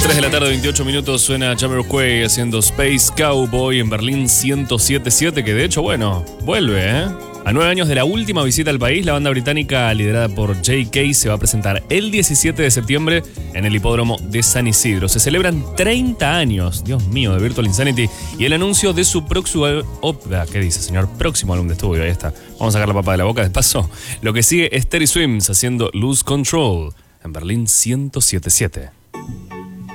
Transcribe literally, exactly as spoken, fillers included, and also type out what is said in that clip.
tres de la tarde, veintiocho minutos, suena Jamiroquai haciendo Space Cowboy en Berlín ciento siete siete, que de hecho, bueno, vuelve, ¿eh? A nueve años de la última visita al país, la banda británica liderada por J K se va a presentar el diecisiete de septiembre en el hipódromo de San Isidro. Se celebran treinta años, Dios mío, de Virtual Insanity y el anuncio de su próximo... ¿Qué dice, señor? Próximo álbum de estudio, ahí está. Vamos a sacar la papa de la boca de paso. Lo que sigue es Teddy Swims haciendo Lose Control en Berlín ciento siete siete.